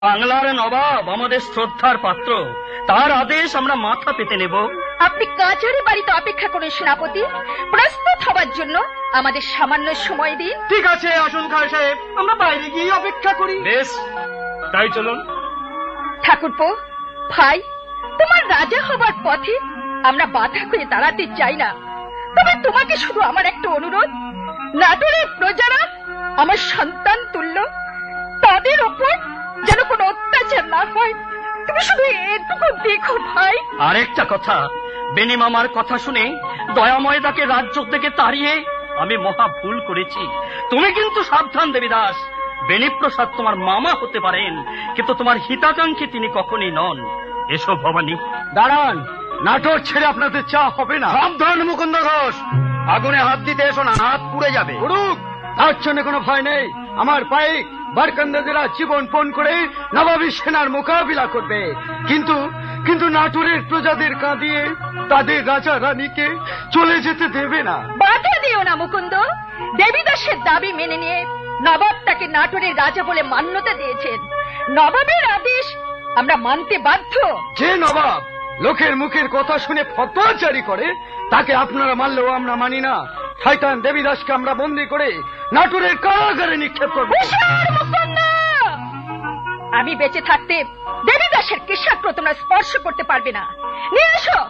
বাংলার নবাব আমাদের শ্রদ্ধার পাত্র, তার আদেশ আমরা মাথা পেতে নেব। আপনি কাচারি বাড়িতে অপেক্ষা করুন সেনাপতি, প্রস্তুত হবার জন্য আমাদের সামান্য সময় দিন। ঠিক আছে, আসুন খান সাহেব, আমরা বাইরে গিয়ে অপেক্ষা করি। বেশ, তাই চলুন। ঠাকুরপো, ভাই, তোমার রাজা হবার পথে আমরা বাধা করে দাঁড়াতে চাই না, তবে তোমাকে শুধু আমার একটা অনুরোধ, নাটোরের প্রজারা আমার সন্তান তুল্য, তাদের ওপর যেন কোনো অত্যাচার না হয়, তুমি শুধু এটুকু দেখো ভাই। আরেকটা কথা, বেনি মামার কথা শুনে দয়াময়দাকে রাজ্য থেকে তাড়িয়ে আমি মহা ভুল করেছি। তুমি কিন্তু সাবধান দেবীদাস, বেনিপ্রসাদ তোমার মামা হতে পারেন, কিন্তু তোমার হিতাকাঙ্ক্ষী তিনি কখনই নন। এসো ভবানী। দাঁড়ান, নাটোর ছেড়ে আপনাদের চা হবে না। সাবধান মুকুন্দ ঘোষ, আগুনে হাত দিতে এসো না, হাত পুড়ে যাবে। তার জন্য কোনো ভয় নেই, আমার পায়ে বারকান্দাজেরা জীবন পণ করে নবাবী সেনার মোকাবিলা করবে, কিন্তু নাটোরের প্রজাদের কাঁদিয়ে তাদের রাজা রানীকে চলে যেতে দেবে না। বাধা দিও না মুকুন্দ, দেবীদাসের দাবি মেনে নিয়ে নবাব তাকে নাটোরের রাজা বলে মান্যতা দিয়েছেন। নবাবের আদেশ আমরা মানতে বাধ্য। যে নবাব লোকের মুখের কথা শুনে ফতোয়া জারি করে, তাকে আপনারা মানলেও আমরা মানি না। শয়তান দেবীদাসকে আমরা বন্দী করে নাটোরের কারাগারে নিক্ষেপ করব। আমি বেঁচে থাকতে দেবীদাসের কেশাগ্র তোমরা স্পর্শ করতে পারবে না। নিয়ে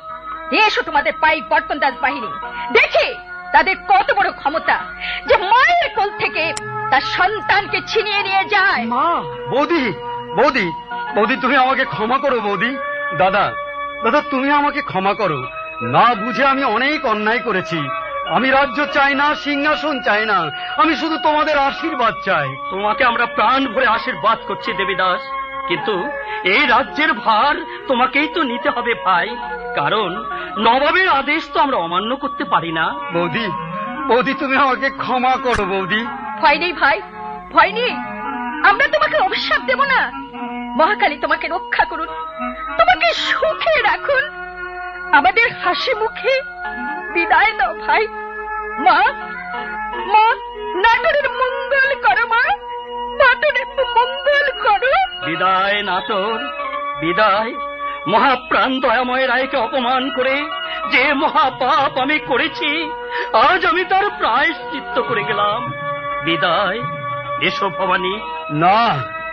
এসো তোমাদের পাইক বরকন্দাজ বাহিনী, দেখে তাদের কত বড় ক্ষমতা যে মায়ের কোল থেকে তার সন্তানকে ছিনিয়ে নিয়ে যায়। মা, বৌদি, বৌদি, বৌদি, তুমি আমাকে ক্ষমা করো। বৌদি, দাদা, দাদা, তুমি আমাকে ক্ষমা করো। না বুঝে আমি অনেক অন্যায় করেছি। আমি রাজ্য চাই না, সিংহাসন চাই না, আমি শুধু তোমাদের আশীর্বাদ চাই। তোমাকে আমরা প্রাণ ভরে আশীর্বাদ করছি দেবীদাস, কিন্তু এই রাজ্যের ভার তোমাকেই তো নিতে হবে ভাই, কারণ নবাবের আদেশ তো আমরা অমান্য করতে পারি না। বৌদি, বৌদি, তুমি আমাকে ক্ষমা করো। বৌদি, ভয় নেই ভাই, ভয় নেই, আমরা তোমাকে অভিশাপ দেব না। মহাকালী তোমাকে রক্ষা করুন, তোমাকে সুখে রাখুন, আমাদের হাসি মুখে বিদায় দাও ভাই। মা, মা, নাটোরের মঙ্গল করো, মা, নাটোরের মঙ্গল করো। বিদায় নাটোর, বিদায়। মহাপ্রাণ দয়াময় রায়কে অপমান করে যে মহাপাপ আমি করেছি, আজ আমি তার প্রায়শ্চিত্ত করে গেলাম। বিদায়। এসো ভবানী। না,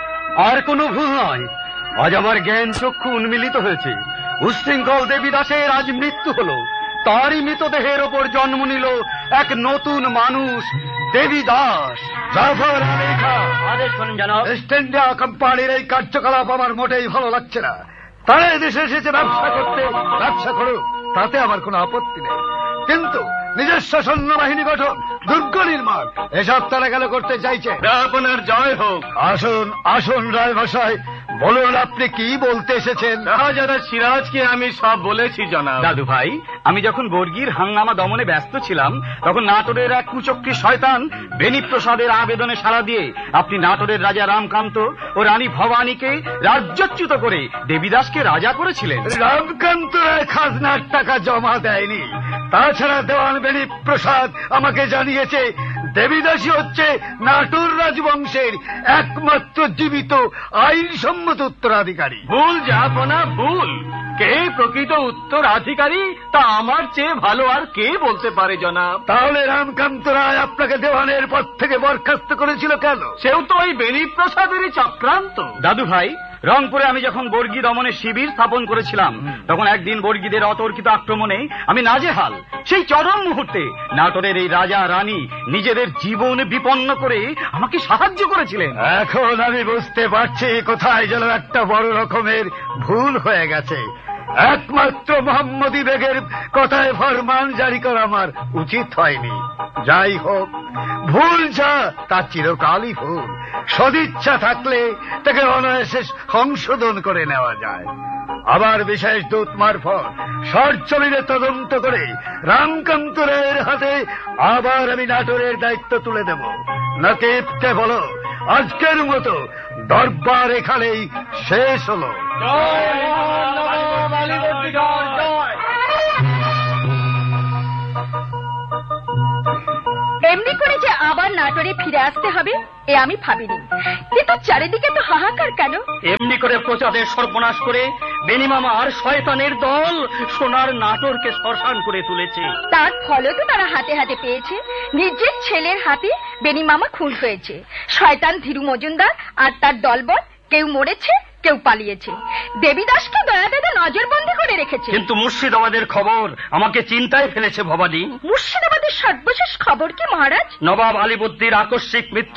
আর কোনো ভুল নয়। আজ আমার জ্ঞান চক্ষু উন্মিলিত হয়েছে। উশৃঙ্খল দেবীদাসের আজ মৃত্যু হলো, তারই মৃতদেহের ওপর জন্ম নিল এক নতুন মানুষ, দেবীদাস। জাফর আলী খান, আদেশ করুন জানাব। ইস্ট ইন্ডিয়া কোম্পানির এই কার্যকলাপ আমার মোটেই ভালো লাগছে না। তারা এদেশে এসেছে ব্যবসা করতে, ব্যবসা করুক, তাতে আমার কোনো আপত্তি নেই, কিন্তু নিজস্ব সৈন্যবাহিনী গঠন, দুর্গ নির্মাণ, এসব তারা গেল করতে চাইছে। আপনার জয় হোক। আসুন, আসুন রায় মশাই, বলুন আপনি কি বলতে এসেছেন। শাহজাদা সিরাজকে আমি সব বলেছি জনাব। দাদু ভাই, আমি যখন বর্গীর হাঙ্গামা দমনে ব্যস্ত ছিলাম, তখন নাটোরের এক কুচক্রী শয়তান বেনিপ্রসাদের আবেদনে সাড়া দিয়ে আপনি নাটোরের রাজা রামকান্ত ও রানী ভবানীকে রাজ্যচ্যুত করে দেবীদাসকে রাজা করেছিলেন। রামকান্ত রায় খাজনার টাকা জমা দেয়নি। তাছাড়া দেওয়ান বেনিপ্রসাদ আমাকে জানিয়েছে দেবীদাসী হচ্ছে নাটোর রাজবংশের একমাত্র জীবিত আইনসম্মত উত্তরাধিকারী। ভুল জাহাপনা, ভুল। কে প্রকৃত উত্তরাধিকারী তা আমার চেয়ে ভালো আর কে বলতে পারে জনাব। তাহলে রামকান্ত রায় আপনাকে দেওয়ানের পদ থেকে বরখাস্ত করেছিল কেন? সেও তো ওই বেনিপ্রসাদেরই চক্রান্ত। দাদু ভাই, রংপুরে আমি যখন বর্গী দমনে শিবির স্থাপন করেছিলাম, তখন একদিন বর্গীদের অতর্কিত আক্রমণে আমি নাজেহাল। সেই চরম মুহূর্তে নাটোরের এই রাজা রানী নিজেদের জীবন বিপন্ন করে আমাকে সাহায্য করেছিলেন। এখন আমি বুঝতে পারছি কোথায় যেন একটা বড় রকমের ভুল হয়ে গেছে। একমাত্র মোহাম্মদী বেগের কথায় ফরমান জারি করা আমার উচিত হয়নি। যাই হোক, ভুল যা তা চিরকালই ভুল। সদিচ্ছা থাকলে তাকে অনায়াসে সংশোধন করে নেওয়া যায়। আবার বিশেষ দূত মারফত সরজমিনে তদন্ত করে রামকান্ত রায়ের হাতে আবার আমি নাটোরের দায়িত্ব তুলে দেব। নাকিবকে বলো আজকের মতো দরবার এখানেই শেষ হলো। এমনি করে যে আবার নাটোরে ফিরে আসতে হবে এ আমি ভাবিনি, কিন্তু চারিদিকে তো হাহাকার কেন? এমনি করে প্রজাদের সর্বনাশ করে বেনিমামা আর শয়তানের দল সোনার নাটোরকে শ্মশান করে তুলেছে। তার ফলও তো তারা হাতে হাতে পেয়েছে। নিজের ছেলের হাতে বেনিমামা খুন হয়েছে। শয়তান ধীরু মজুমদার আর তার দলবল কেউ মরেছে, কেউ পালিয়েছে। দেবীদাসকে দয়াদাদা নজরবন্দি করে রেখেছে। কিন্তু মুর্শিদাবাদের খবর আমাকে চিন্তায় ফেলেছে ভবানী। মুর্শিদাবাদের সর্বশেষ খবর কি মহারাজ? নবাব আলীবর্দীর আকস্মিক মৃত্যু